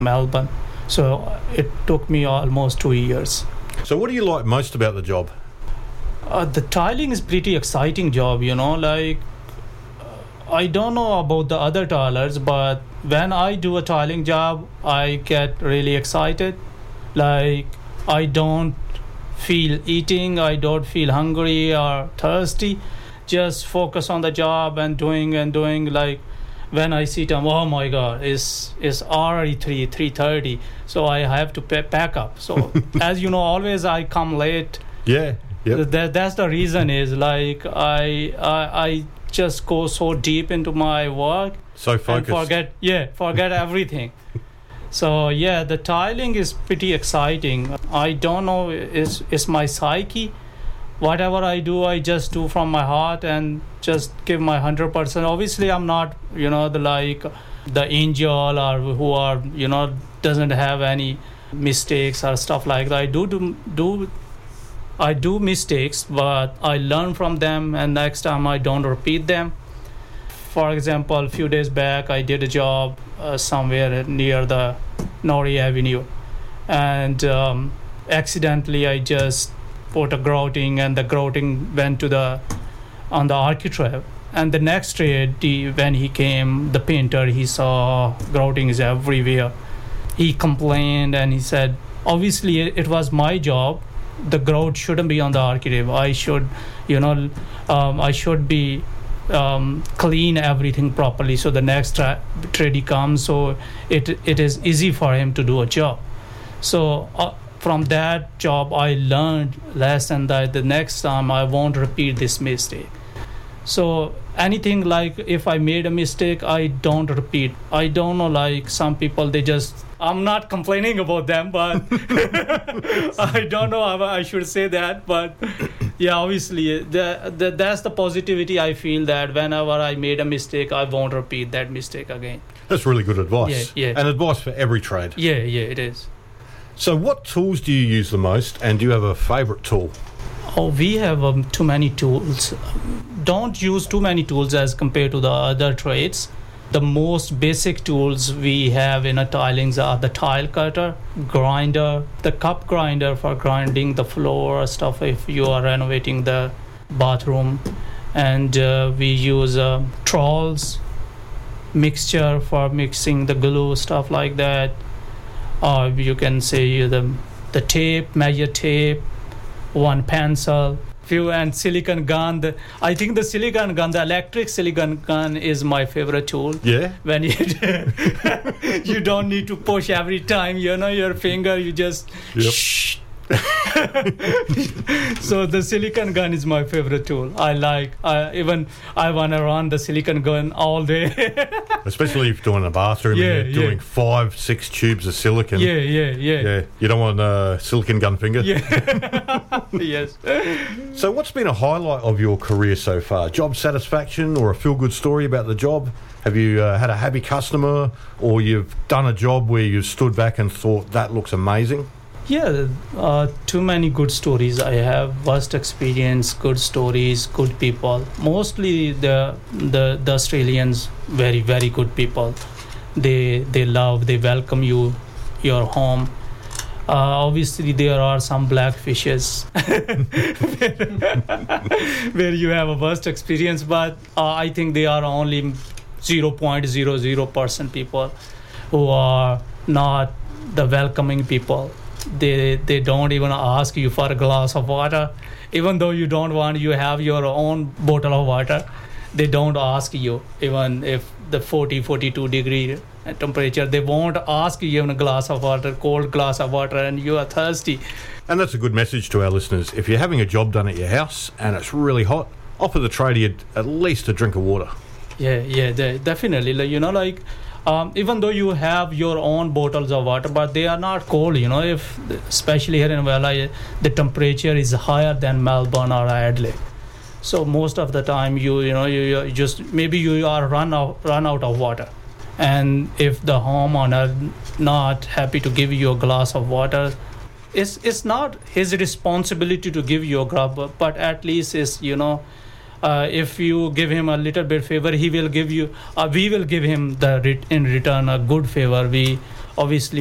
Melbourne. So it took me almost 2 years. So what do you like most about the job? The tiling is pretty exciting job, I don't know about the other tilers, but when I do a tiling job, I get really excited. Like, I don't feel eating, I don't feel hungry or thirsty. Just focus on the job and doing. Like, when I see them, oh my God, it's already 3:30, so I have to pack up. So, as you know, always I come late. Yeah. Yep. That's the reason is like I just go so deep into my work, so focused, and forget everything. So the tiling is pretty exciting. I don't know, it's my psyche. Whatever I do, I just do from my heart and just give my 100%. Obviously, I'm not the angel or who are doesn't have any mistakes or stuff like that. I do mistakes, but I learn from them, and next time I don't repeat them. For example, a few days back, I did a job somewhere near the Norrie Avenue, and accidentally I just put a grouting, and the grouting went on the architrave. And the next day, when he came, the painter, he saw grouting is everywhere. He complained, and he said, obviously, it was my job. The grout shouldn't be on the architrave. I should, I should be clean everything properly, so the next tradie comes, so it is easy for him to do a job. So from that job, I learned lesson that the next time I won't repeat this mistake. So anything like if I made a mistake, I don't repeat. I don't know, like some people, they just, I'm not complaining about them, but I don't know how I should say that. But yeah, obviously, that's the positivity I feel, that whenever I made a mistake, I won't repeat that mistake again. That's really good advice. Yeah. And advice for every trade. Yeah, it is. So what tools do you use the most, and do you have a favourite tool? Oh, we have too many tools. Don't use too many tools as compared to the other trades. The most basic tools we have in a tilings are the tile cutter, grinder, the cup grinder for grinding the floor stuff if you are renovating the bathroom, and we use trowels, mixture for mixing the glue, stuff like that. Or you can say the tape, measure tape, one pencil, and silicone gun. I think the silicone gun, the electric silicone gun, is my favorite tool. Yeah. When you don't need to push every time, your finger, you just shh. So the silicone gun is my favorite tool. I want to run the silicone gun all day. Especially if you're doing a bathroom and you're doing 5-6 tubes of silicone. Yeah. You don't want a silicone gun finger. Yeah. Yes. So what's been a highlight of your career so far? Job satisfaction or a feel-good story about the job? Have you had a happy customer, or you've done a job where you've stood back and thought, that looks amazing? Yeah, too many good stories. I have vast experience, good stories, good people. Mostly the Australians, very, very good people. They welcome you, your home. Obviously, there are some black fishes where you have a vast experience, but I think they are only 0.00% people who are not the welcoming people. They don't even ask you for a glass of water, even though you don't want, you have your own bottle of water. They don't ask you, even if the 42 degree temperature, they won't ask you even a glass of water, cold glass of water, and you are thirsty. And that's a good message to our listeners. If you're having a job done at your house and it's really hot, offer the tradie at least a drink of water. Yeah, definitely. Even though you have your own bottles of water, but they are not cold, if especially here in Vella, the temperature is higher than Melbourne or Adelaide. So most of the time you just, maybe you are run out of water. And if the homeowner not happy to give you a glass of water, it's not his responsibility to give you a glass, but at least it's, if you give him a little bit favor, he will give you. We will give him in return a good favor. We obviously